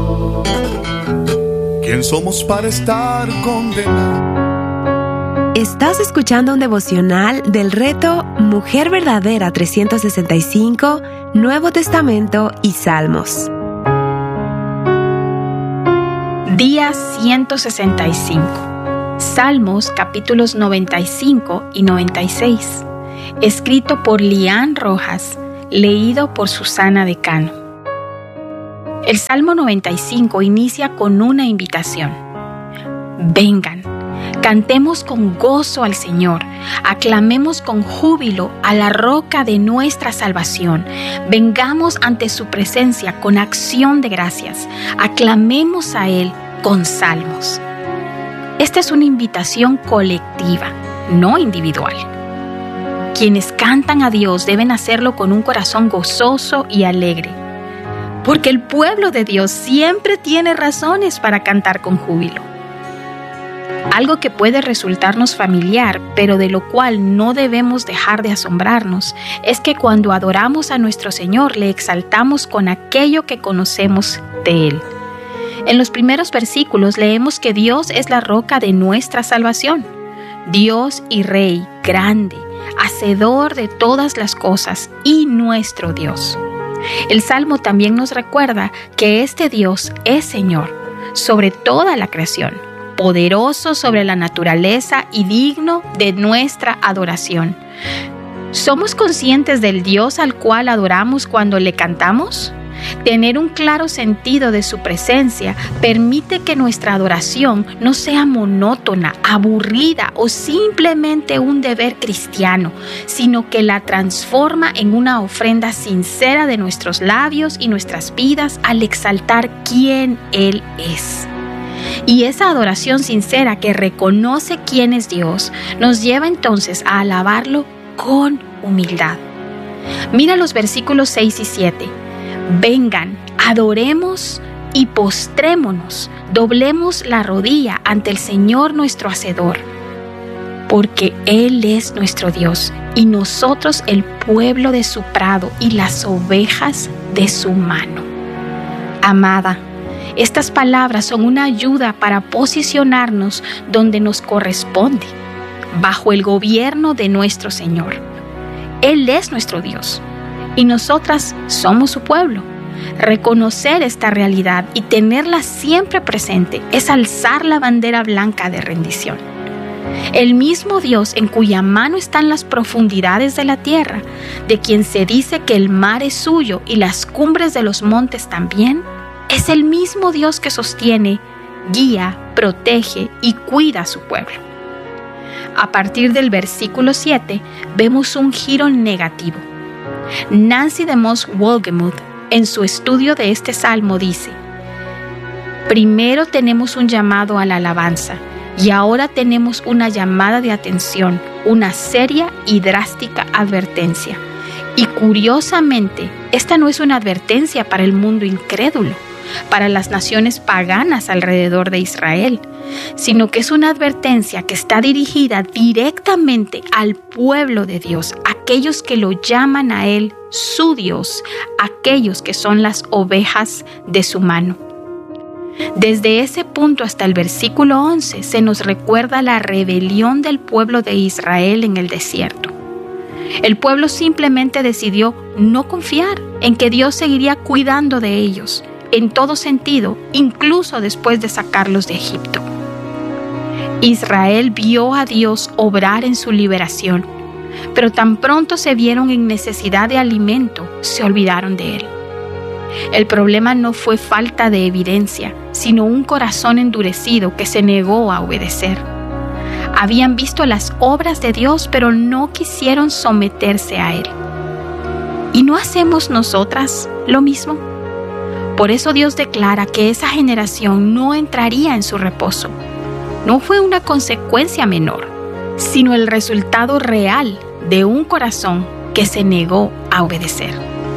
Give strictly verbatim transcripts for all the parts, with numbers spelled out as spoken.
¿Quién somos para estar condenados? Estás escuchando un devocional del reto Mujer Verdadera trescientos sesenta y cinco, Nuevo Testamento y Salmos. Día ciento sesenta y cinco. Salmos capítulos noventa y cinco y noventa y seis. Escrito por Lian Rojas, leído por Susana Decano. El Salmo noventa y cinco inicia con una invitación. Vengan, cantemos con gozo al Señor, aclamemos con júbilo a la roca de nuestra salvación. Vengamos ante su presencia con acción de gracias, aclamemos a Él con salmos. Esta es una invitación colectiva, no individual. Quienes cantan a Dios deben hacerlo con un corazón gozoso y alegre, porque el pueblo de Dios siempre tiene razones para cantar con júbilo. Algo que puede resultarnos familiar, pero de lo cual no debemos dejar de asombrarnos, es que cuando adoramos a nuestro Señor le exaltamos con aquello que conocemos de Él. En los primeros versículos leemos que Dios es la roca de nuestra salvación, Dios y Rey, grande, hacedor de todas las cosas y nuestro Dios. El Salmo también nos recuerda que este Dios es Señor sobre toda la creación, poderoso sobre la naturaleza y digno de nuestra adoración. ¿Somos conscientes del Dios al cual adoramos cuando le cantamos? Tener un claro sentido de su presencia permite que nuestra adoración no sea monótona, aburrida o simplemente un deber cristiano, sino que la transforma en una ofrenda sincera de nuestros labios y nuestras vidas al exaltar quién Él es. Y esa adoración sincera que reconoce quién es Dios nos lleva entonces a alabarlo con humildad. Mira los versículos seis y siete. Vengan, adoremos y postrémonos, doblemos la rodilla ante el Señor nuestro Hacedor, porque Él es nuestro Dios y nosotros el pueblo de su prado y las ovejas de su mano. Amada, estas palabras son una ayuda para posicionarnos donde nos corresponde, bajo el gobierno de nuestro Señor. Él es nuestro Dios y nosotras somos su pueblo. Reconocer esta realidad y tenerla siempre presente es alzar la bandera blanca de rendición. El mismo Dios en cuya mano están las profundidades de la tierra, de quien se dice que el mar es suyo y las cumbres de los montes también, es el mismo Dios que sostiene, guía, protege y cuida a su pueblo. A partir del versículo siete, vemos un giro negativo. Nancy DeMoss Wolgemuth, en su estudio de este salmo, dice: primero tenemos un llamado a la alabanza y ahora tenemos una llamada de atención, una seria y drástica advertencia. Y curiosamente, esta no es una advertencia para el mundo incrédulo, para las naciones paganas alrededor de Israel, sino que es una advertencia que está dirigida directamente al pueblo de Dios, aquellos que lo llaman a Él su Dios, aquellos que son las ovejas de su mano. Desde ese punto hasta el versículo once se nos recuerda la rebelión del pueblo de Israel en el desierto. El pueblo simplemente decidió no confiar en que Dios seguiría cuidando de ellos en todo sentido, incluso después de sacarlos de Egipto. Israel vio a Dios obrar en su liberación, pero tan pronto se vieron en necesidad de alimento, se olvidaron de Él. El problema no fue falta de evidencia, sino un corazón endurecido que se negó a obedecer. Habían visto las obras de Dios, pero no quisieron someterse a Él. ¿Y no hacemos nosotras lo mismo? Por eso Dios declara que esa generación no entraría en su reposo. No fue una consecuencia menor, sino el resultado real de un corazón que se negó a obedecer.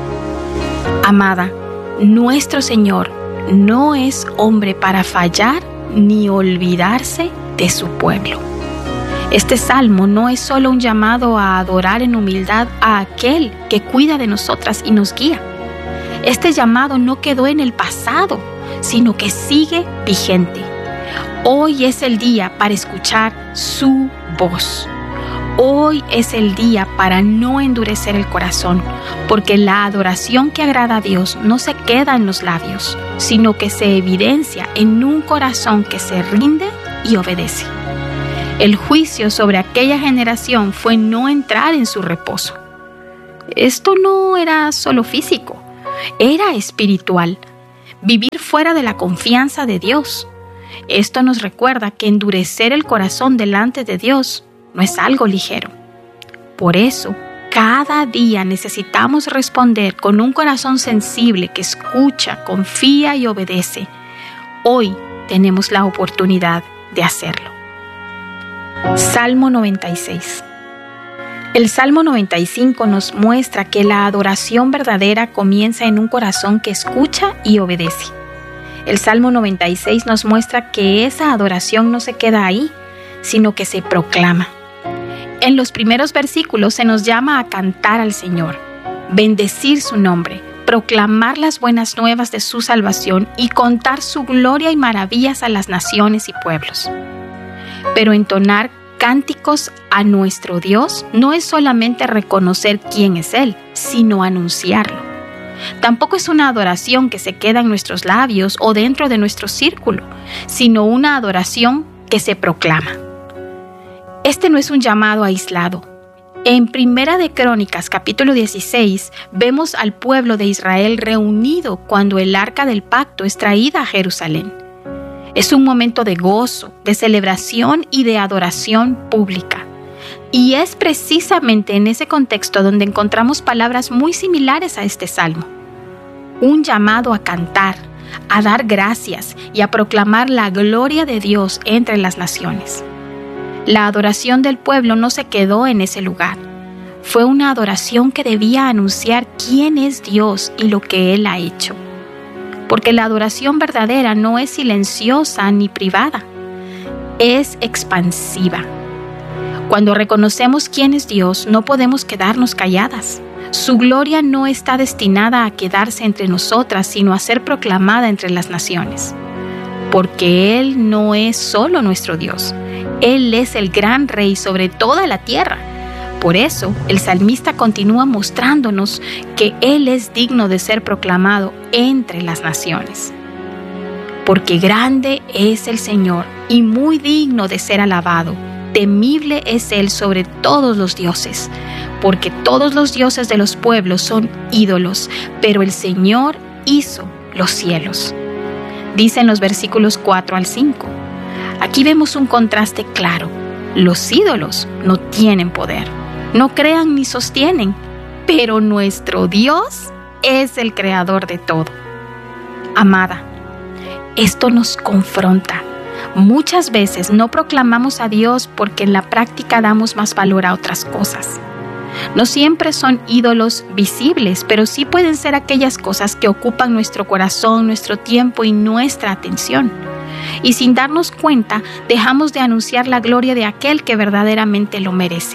Amada, nuestro Señor no es hombre para fallar ni olvidarse de su pueblo. Este salmo no es solo un llamado a adorar en humildad a aquel que cuida de nosotras y nos guía. Este llamado no quedó en el pasado, sino que sigue vigente. Hoy es el día para escuchar su voz. Hoy es el día para no endurecer el corazón, porque la adoración que agrada a Dios no se queda en los labios, sino que se evidencia en un corazón que se rinde y obedece. El juicio sobre aquella generación fue no entrar en su reposo. Esto no era solo físico, era espiritual. Vivir fuera de la confianza de Dios. Esto nos recuerda que endurecer el corazón delante de Dios no es algo ligero. Por eso, cada día necesitamos responder con un corazón sensible que escucha, confía y obedece. Hoy tenemos la oportunidad de hacerlo. Salmo noventa y seis. El Salmo noventa y cinco nos muestra que la adoración verdadera comienza en un corazón que escucha y obedece. El Salmo noventa y seis nos muestra que esa adoración no se queda ahí, sino que se proclama. En los primeros versículos se nos llama a cantar al Señor, bendecir su nombre, proclamar las buenas nuevas de su salvación y contar su gloria y maravillas a las naciones y pueblos. Pero entonar cánticos a nuestro Dios no es solamente reconocer quién es Él, sino anunciarlo. Tampoco es una adoración que se queda en nuestros labios o dentro de nuestro círculo, sino una adoración que se proclama. Este no es un llamado aislado. En Primera de Crónicas, capítulo dieciséis, vemos al pueblo de Israel reunido cuando el arca del pacto es traída a Jerusalén. Es un momento de gozo, de celebración y de adoración pública. Y es precisamente en ese contexto donde encontramos palabras muy similares a este salmo. Un llamado a cantar, a dar gracias y a proclamar la gloria de Dios entre las naciones. La adoración del pueblo no se quedó en ese lugar. Fue una adoración que debía anunciar quién es Dios y lo que Él ha hecho. Porque la adoración verdadera no es silenciosa ni privada, es expansiva. Cuando reconocemos quién es Dios, no podemos quedarnos calladas. Su gloria no está destinada a quedarse entre nosotras, sino a ser proclamada entre las naciones. Porque Él no es solo nuestro Dios, Él es el gran Rey sobre toda la tierra. Por eso, el salmista continúa mostrándonos que Él es digno de ser proclamado entre las naciones. Porque grande es el Señor y muy digno de ser alabado. Temible es Él sobre todos los dioses, porque todos los dioses de los pueblos son ídolos, pero el Señor hizo los cielos. Dicen los versículos cuatro al cinco. Aquí vemos un contraste claro. Los ídolos no tienen poder. No crean ni sostienen, pero nuestro Dios es el creador de todo. Amada, esto nos confronta. Muchas veces no proclamamos a Dios porque en la práctica damos más valor a otras cosas. No siempre son ídolos visibles, pero sí pueden ser aquellas cosas que ocupan nuestro corazón, nuestro tiempo y nuestra atención. Y sin darnos cuenta, dejamos de anunciar la gloria de aquel que verdaderamente lo merece.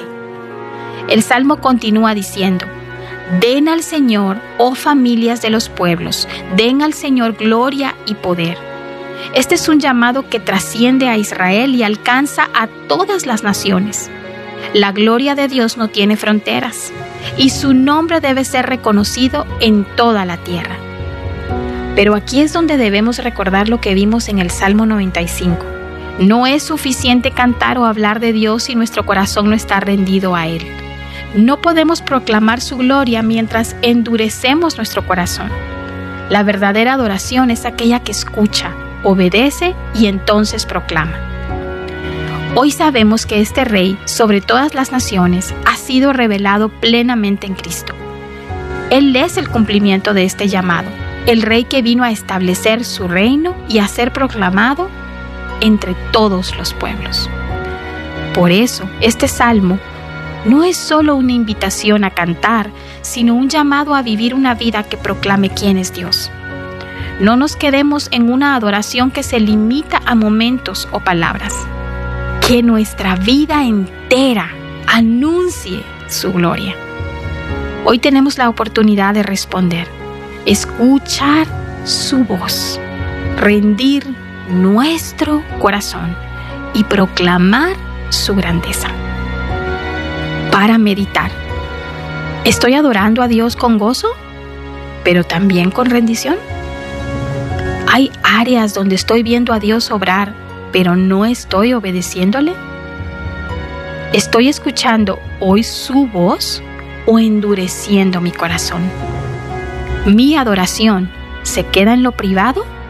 El Salmo continúa diciendo: den al Señor, oh familias de los pueblos, den al Señor gloria y poder. Este es un llamado que trasciende a Israel y alcanza a todas las naciones. La gloria de Dios no tiene fronteras y su nombre debe ser reconocido en toda la tierra. Pero aquí es donde debemos recordar lo que vimos en el Salmo noventa y cinco. No es suficiente cantar o hablar de Dios si nuestro corazón no está rendido a Él. No podemos proclamar su gloria mientras endurecemos nuestro corazón. La verdadera adoración es aquella que escucha, obedece y entonces proclama. Hoy sabemos que este Rey, sobre todas las naciones, ha sido revelado plenamente en Cristo. Él es el cumplimiento de este llamado, el Rey que vino a establecer su reino y a ser proclamado entre todos los pueblos. Por eso, este salmo no es solo una invitación a cantar, sino un llamado a vivir una vida que proclame quién es Dios. No nos quedemos en una adoración que se limita a momentos o palabras. Que nuestra vida entera anuncie su gloria. Hoy tenemos la oportunidad de responder, escuchar su voz. rendir nuestro corazón y proclamar su grandeza. Para meditar, ¿estoy adorando a Dios con gozo, pero también con rendición? ¿Hay áreas donde estoy viendo a Dios obrar, pero no estoy obedeciéndole? ¿Estoy escuchando hoy su voz o endureciendo mi corazón? ¿Mi adoración se queda en lo privado